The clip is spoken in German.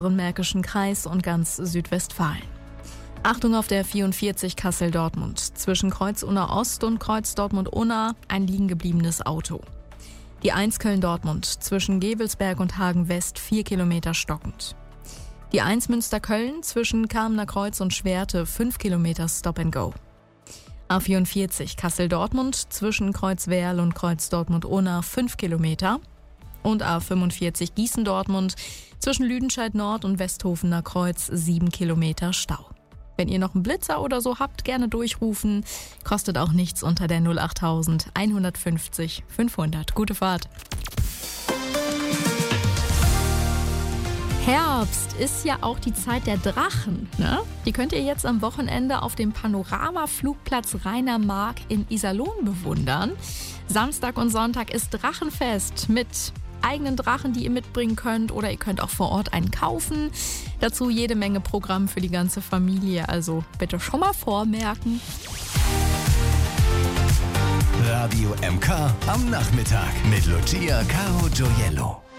im Märkischen Kreis und ganz Südwestfalen. Achtung auf der 44 Kassel-Dortmund. Zwischen Kreuz-Unna Ost und Kreuz-Dortmund-Unna ein liegen gebliebenes Auto. Die 1 Köln-Dortmund zwischen Gevelsberg und Hagen-West 4 Kilometer stockend. Die 1 Münster-Köln zwischen Kamener Kreuz und Schwerte 5 Kilometer Stop and Go. A44 Kassel-Dortmund zwischen Kreuzwerl und Kreuz-Dortmund-Unna 5 Kilometer. Und A45 Gießen-Dortmund zwischen Lüdenscheid Nord und Westhofener Kreuz 7 Kilometer Stau. Wenn ihr noch einen Blitzer oder so habt, gerne durchrufen. Kostet auch nichts unter der 08000 150 500. Gute Fahrt. Herbst ist ja auch die Zeit der Drachen, ne? Die könnt ihr jetzt am Wochenende auf dem Panoramaflugplatz Rainer Mark in Iserlohn bewundern. Samstag und Sonntag ist Drachenfest mit eigenen Drachen, die ihr mitbringen könnt, oder ihr könnt auch vor Ort einen kaufen. Dazu jede Menge Programm für die ganze Familie, also bitte schon mal vormerken. Radio MK am Nachmittag mit Lucia Caro Gioiello.